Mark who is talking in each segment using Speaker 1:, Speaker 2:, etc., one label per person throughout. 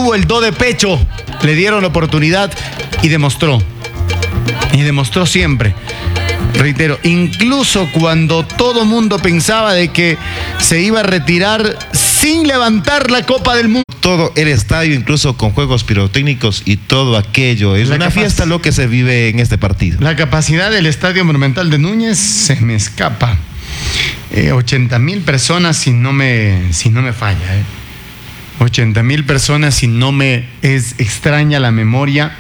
Speaker 1: tuvo el do de pecho, le dieron la oportunidad y demostró. Y demostró siempre. Reitero, incluso cuando todo mundo pensaba de que se iba a retirar sin levantar la Copa del Mundo.
Speaker 2: Todo el estadio, incluso con juegos pirotécnicos y todo aquello. Es una fiesta lo que se vive en este partido.
Speaker 1: La capacidad del Estadio Monumental de Núñez se me escapa. 80,000 personas si no me falla. 80,000 personas si no me es extraña la memoria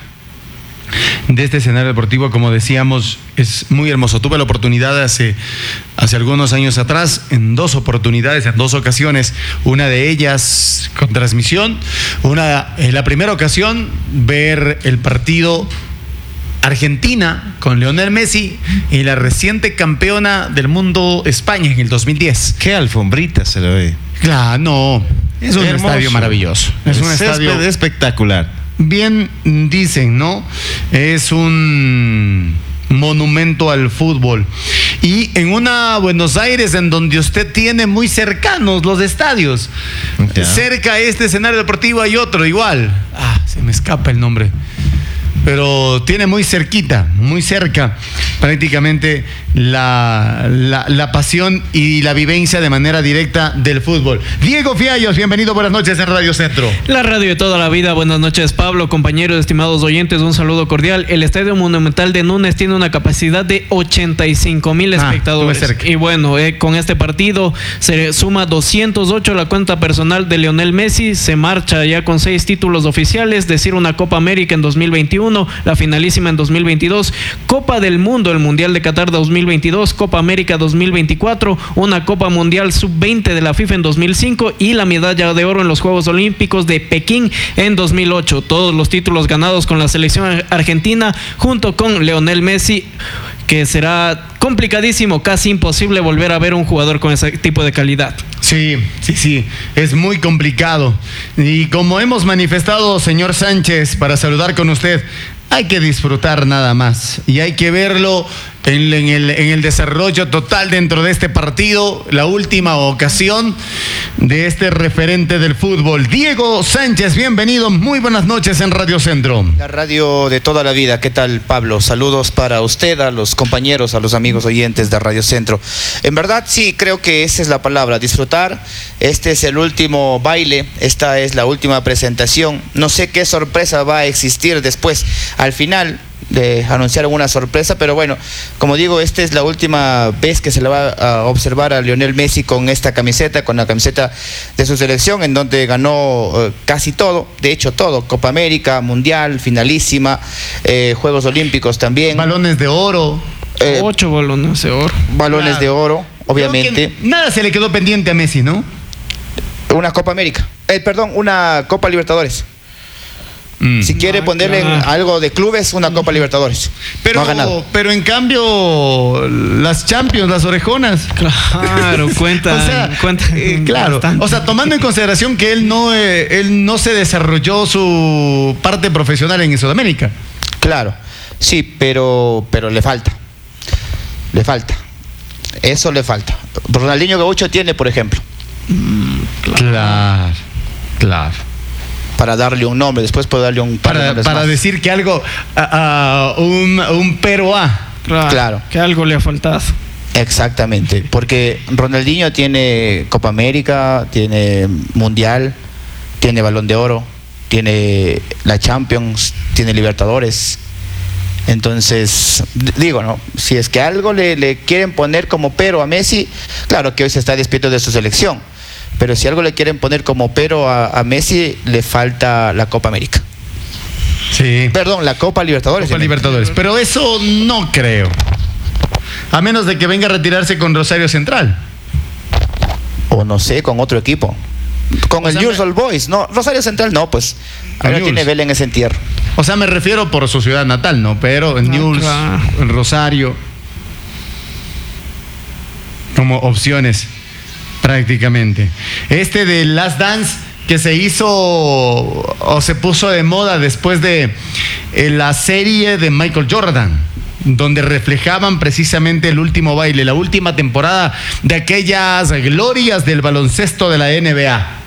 Speaker 1: de este escenario deportivo. Como decíamos, es muy hermoso. Tuve la oportunidad hace algunos años atrás, en dos ocasiones, una de ellas con transmisión, en la primera ocasión, ver el partido Argentina con Lionel Messi y la reciente campeona del mundo España en el 2010.
Speaker 2: Qué alfombrita se le ve.
Speaker 1: Claro, no, es un estadio maravilloso. Es un estadio
Speaker 2: espectacular.
Speaker 1: Bien dicen, ¿no? Es un monumento al fútbol. Y en una Buenos Aires en donde usted tiene muy cercanos los estadios. Ya. Cerca a este escenario deportivo hay otro igual. Se me escapa el nombre. Pero tiene muy cerquita, muy cerca, prácticamente la pasión y la vivencia de manera directa del fútbol. Diego Fiallos, bienvenido, buenas noches en Radio Centro.
Speaker 3: La radio de toda la vida, buenas noches Pablo, compañeros, estimados oyentes, un saludo cordial. El Estadio Monumental de Núñez tiene una capacidad de 85,000 espectadores. Y bueno, con este partido se suma 208 la cuenta personal de Lionel Messi, se marcha ya con 6 títulos oficiales, decir una Copa América en 2021, la finalísima en 2022, Copa del Mundo, el Mundial de Qatar 2022, Copa América 2024, una Copa Mundial Sub-20 de la FIFA en 2005 y la medalla de oro en los Juegos Olímpicos de Pekín en 2008. Todos los títulos ganados con la selección argentina junto con Lionel Messi, que será complicadísimo, casi imposible volver a ver un jugador con ese tipo de calidad.
Speaker 1: Sí, es muy complicado. Y como hemos manifestado, señor Sánchez, para saludar con usted, hay que disfrutar nada más y hay que verlo en el desarrollo total dentro de este partido, la última ocasión de este referente del fútbol. Diego Sánchez, bienvenido, muy buenas noches en Radio Centro.
Speaker 4: La radio de toda la vida, ¿qué tal, Pablo? Saludos para usted, a los compañeros, a los amigos oyentes de Radio Centro. En verdad, sí, creo que esa es la palabra, disfrutar. Este es el último baile, esta es la última presentación. No sé qué sorpresa va a existir después, al final de anunciar una sorpresa, pero bueno, como digo, esta es la última vez que se le va a observar a Lionel Messi con esta camiseta, con la camiseta de su selección, en donde ganó casi todo, de hecho todo, Copa América, Mundial, finalísima, Juegos Olímpicos también.
Speaker 1: Balones de oro.
Speaker 3: 8 balones de oro.
Speaker 4: Balones de oro, obviamente.
Speaker 1: Nada se le quedó pendiente a Messi, ¿no?
Speaker 4: Una Copa América, una Copa Libertadores. Si quiere ponerle algo de clubes, una Copa Libertadores.
Speaker 1: Pero,
Speaker 4: no ha ganado.
Speaker 1: Pero en cambio, las Champions, las orejonas.
Speaker 3: Claro, cuenta.
Speaker 1: Claro. Bastante. O sea, tomando en consideración que él no se desarrolló su parte profesional en Sudamérica.
Speaker 4: Claro, sí, pero le falta. Le falta. Eso le falta. Ronaldinho Gaucho tiene, por ejemplo.
Speaker 1: Claro.
Speaker 4: Para darle un nombre, después puedo darle un par de nombres
Speaker 1: para
Speaker 4: más.
Speaker 1: decir que algo, un pero A.
Speaker 4: Claro.
Speaker 3: Que algo le ha faltado.
Speaker 4: Exactamente, porque Ronaldinho tiene Copa América, tiene Mundial, tiene Balón de Oro, tiene la Champions, tiene Libertadores. Entonces, digo, ¿no? Si es que algo le quieren poner como pero a Messi, claro que hoy se está despidiendo de su selección. Pero si algo le quieren poner como pero a Messi, le falta la Copa América.
Speaker 1: Sí.
Speaker 4: Perdón, la Copa Libertadores.
Speaker 1: Copa Libertadores. Pero eso no creo. A menos de que venga a retirarse con Rosario Central.
Speaker 4: O no sé, con otro equipo. Con el Newell's Old Boys. No, Rosario Central no, pues. Ahora tiene Vela en ese entierro.
Speaker 1: O sea, me refiero por su ciudad natal, ¿no? Pero en Newell's, en Rosario. Como opciones. Prácticamente. Este de Last Dance que se hizo o se puso de moda después de la serie de Michael Jordan, donde reflejaban precisamente el último baile, la última temporada de aquellas glorias del baloncesto de la NBA.